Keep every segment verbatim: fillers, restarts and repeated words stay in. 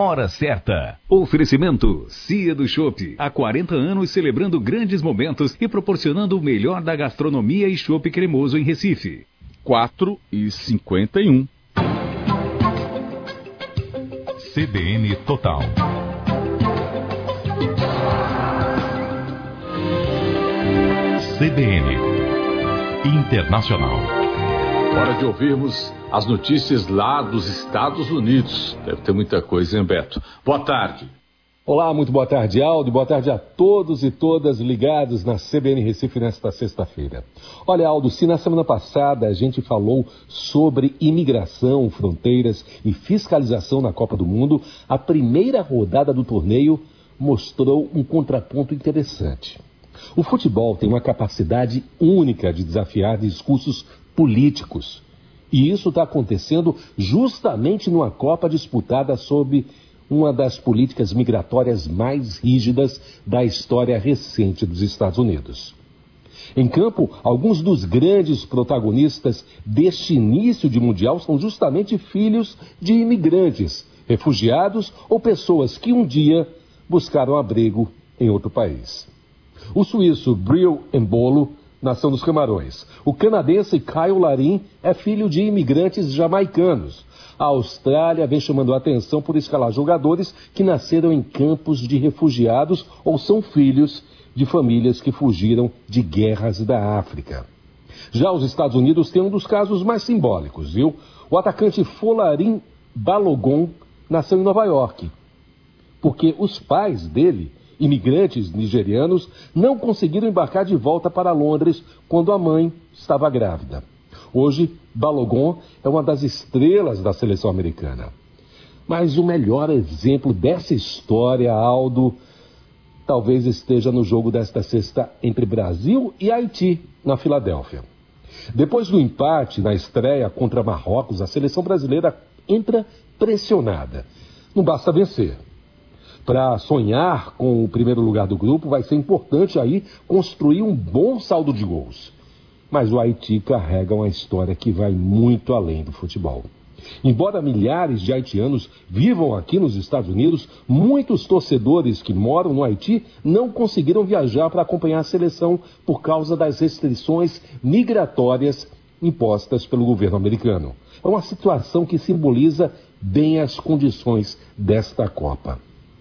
hora certa. Oferecimento Cia do Chopp. Há quarenta anos celebrando grandes momentos e proporcionando o melhor da gastronomia e chopp cremoso em Recife. quatro e cinquenta e um. C B N Total. C B N Internacional. Hora de ouvirmos as notícias lá dos Estados Unidos. Deve ter muita coisa, hein, Beto? Boa tarde. Olá, muito boa tarde, Aldo. Boa tarde a todos e todas ligados na C B N Recife nesta sexta-feira. Olha, Aldo, se na semana passada a gente falou sobre imigração, fronteiras e fiscalização na Copa do Mundo, a primeira rodada do torneio mostrou um contraponto interessante. O futebol tem uma capacidade única de desafiar discursos políticos. E isso está acontecendo justamente numa Copa disputada sob uma das políticas migratórias mais rígidas da história recente dos Estados Unidos. Em campo, alguns dos grandes protagonistas deste início de Mundial são justamente filhos de imigrantes, refugiados ou pessoas que um dia buscaram abrigo em outro país. O suíço Bril Embolo nasceu nos Camarões. O canadense Kyle Larin é filho de imigrantes jamaicanos. A Austrália vem chamando a atenção por escalar jogadores que nasceram em campos de refugiados ou são filhos de famílias que fugiram de guerras da África. Já os Estados Unidos têm um dos casos mais simbólicos, viu? O atacante Folarin Balogun nasceu em Nova York, porque os pais dele, imigrantes nigerianos, não conseguiram embarcar de volta para Londres quando a mãe estava grávida. Hoje, Balogun é uma das estrelas da seleção americana. Mas o melhor exemplo dessa história, Aldo, talvez esteja no jogo desta sexta entre Brasil e Haiti, na Filadélfia. Depois do empate na estreia contra Marrocos, a seleção brasileira entra pressionada. Não basta vencer. Para sonhar com o primeiro lugar do grupo, vai ser importante aí construir um bom saldo de gols. Mas o Haiti carrega uma história que vai muito além do futebol. Embora milhares de haitianos vivam aqui nos Estados Unidos, muitos torcedores que moram no Haiti não conseguiram viajar para acompanhar a seleção por causa das restrições migratórias impostas pelo governo americano. É uma situação que simboliza bem as condições desta Copa.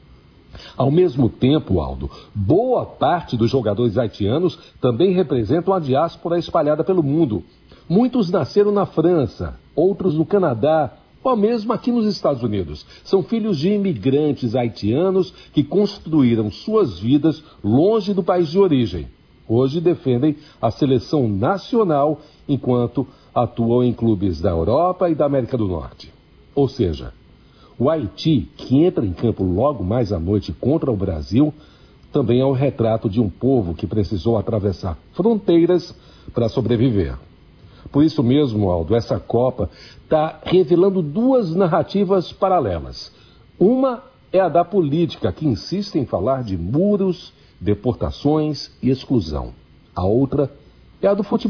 Ao mesmo tempo, Aldo, boa parte dos jogadores haitianos também representam a diáspora espalhada pelo mundo. Muitos nasceram na França, outros no Canadá, ou mesmo aqui nos Estados Unidos. São filhos de imigrantes haitianos que construíram suas vidas longe do país de origem. Hoje defendem a seleção nacional enquanto atuam em clubes da Europa e da América do Norte. Ou seja, o Haiti, que entra em campo logo mais à noite contra o Brasil, também é um retrato de um povo que precisou atravessar fronteiras para sobreviver. Por isso mesmo, Aldo, essa Copa está revelando duas narrativas paralelas. Uma é a da política, que insiste em falar de muros, deportações e exclusão. A outra é a do futebol.